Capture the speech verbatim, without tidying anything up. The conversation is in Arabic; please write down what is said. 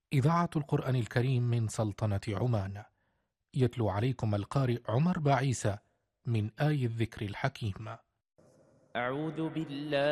إذاعة القرآن الكريم من سلطنة عمان. يتلو عليكم القارئ عمر بعيسى من آي الذكر الحكيم. أعوذ بالله